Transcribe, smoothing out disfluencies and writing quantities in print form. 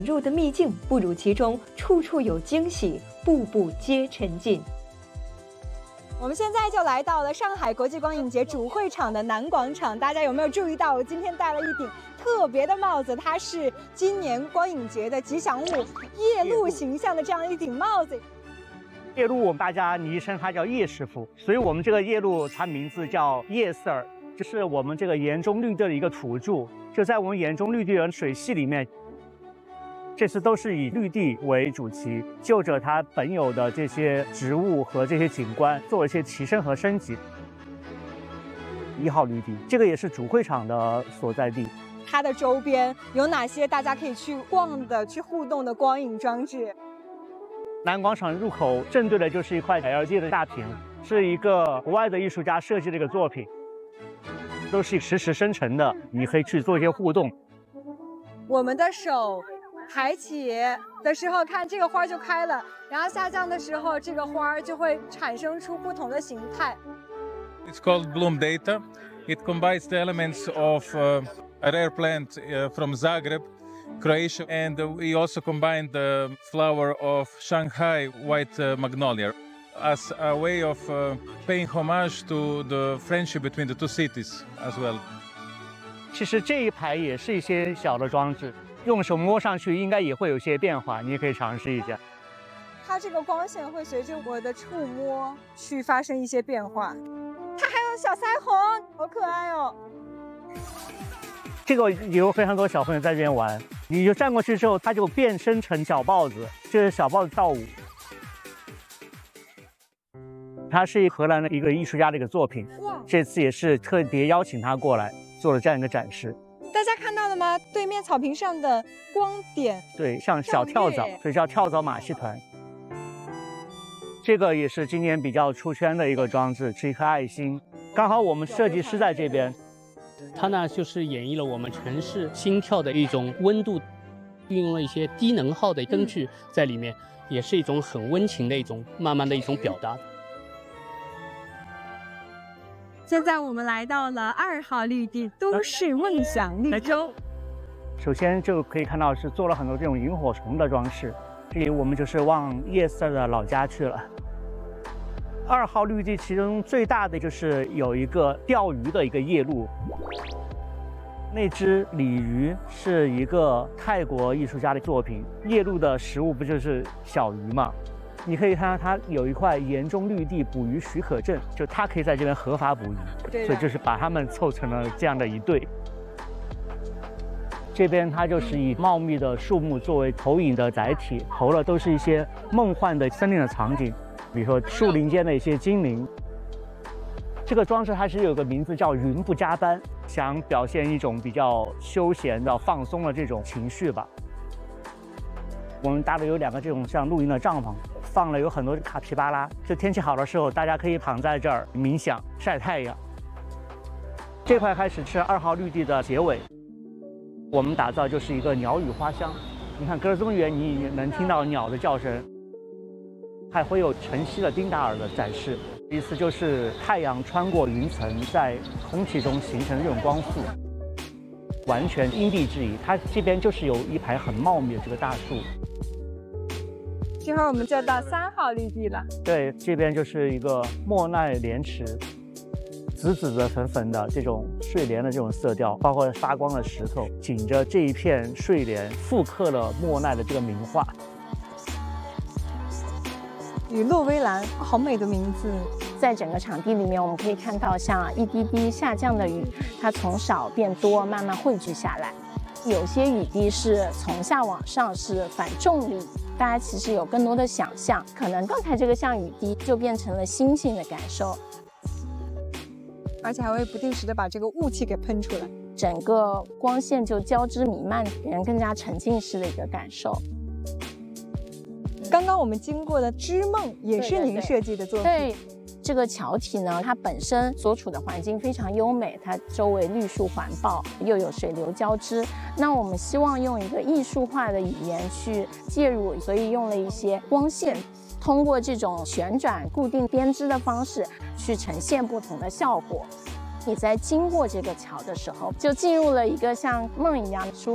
入的秘境不如其中，处处有惊喜，步步皆沉浸。 我们现在就来到了上海国际光影节主会场的南广场，大家有没有注意到我今天戴了一顶特别的帽子？它是今年光影节的吉祥物夜鹭形象的这样一顶帽子。 夜鹭我们大家昵称它叫叶师傅，所以我们这个夜鹭它名字叫叶 Sir， 就是我们这个盐中绿地的一个土著，就在我们盐中绿地的水系里面。这次都是以绿地为主题，就着它本有的这些植物和这些景观做了一些提升和升级。1号绿地，这个也是主会场的所在地。 它的周边有哪些大家可以去逛的、去互动的光影装置？ 南广场入口正对的就是一块 LED 的大屏，是一个国外的艺术家设计的一个作品，都是实时生成的，你可以去做一些互动。 我们的手抬起的时候，看这个花就开了，然后下降的时候，这个花就会产生出不同的形态。 It's called Bloom Data. It combines the elements of a rare plant from Zagreb, Croatia, and we also combined the flower of Shanghai white magnolia as a way of paying homage to the friendship between the two cities as well. 其实这一排也是一些小的装置。用手摸上去应该也会有些变化，你也可以尝试一下。 它这个光线会随着我的触摸去发生一些变化。它还有小腮红，好可爱哦！ 这个有非常多小朋友在这边玩，你就站过去之后，它就变身成小豹子，就是小豹子跳舞。它是荷兰的一个艺术家的一个作品，这次也是特别邀请他过来做了这样一个展示。 大家看到了吗？对面草坪上的光点， 对，像小跳蚤，所以叫跳蚤马戏团。这个也是今年比较出圈的一个装置，是一颗爱心。刚好我们设计师在这边， 它呢就是演绎了我们城市心跳的一种温度，运用了一些低能耗的灯具在里面，也是一种很温情的一种慢慢的一种表达。 现在我们来到了2号绿地都市梦想绿洲。 首先就可以看到是做了很多这种萤火虫的装饰，这里我们就是往叶 Sir 的老家去了。2号绿地其中最大的就是有一个钓鱼的一个夜鹭，那只鲤鱼是一个泰国艺术家的作品。夜鹭的食物不就是小鱼吗？你可以看到它有一块盐中绿地捕鱼许可证，就它可以在这边合法捕鱼，所以就是把它们凑成了这样的一对。这边它就是以茂密的树木作为投影的载体，投了都是一些梦幻的森林的场景，比如说树林间的一些精灵。这个装置还是有个名字叫云不加班，想表现一种比较休闲的放松的这种情绪吧。我们搭的有2个这种像露营的帐篷，放了有很多卡皮巴拉，就天气好的时候，大家可以躺在这儿冥想、晒太阳。这块开始是2号绿地的结尾，我们打造就是一个鸟语花香。你看歌颂园，你能听到鸟的叫声，还会有晨曦的丁达尔的展示，意思就是太阳穿过云层，在空气中形成这种光束，完全因地制宜。它这边就是有一排很茂密的这个大树。 这会儿我们就到3号绿地了。对， 这边就是一个莫奈莲池，紫紫的、粉粉的这种睡莲的这种色调，包括发光的石头，紧着这一片睡莲，复刻了莫奈的这个名画。 雨露微澜，好美的名字。 在整个场地里面，我们可以看到像一滴滴下降的雨，它从少变多，慢慢汇聚下来。有些雨滴是从下往上，是反重力。大家其实有更多的想象，可能刚才这个像雨滴就变成了星星的感受， 而且还会不定时的把这个雾气给喷出来， 整个光线就交织弥漫，给人更加沉浸式的一个感受。 刚刚我们经过的织梦也是您设计的作品。 对，这个桥体呢，它本身所处的环境非常优美，它周围绿树环抱，又有水流交织。那我们希望用一个艺术化的语言去介入，所以用了一些光线，通过这种旋转、固定编织的方式去呈现不同的效果。你在经过这个桥的时候，就进入了一个像梦一样的舒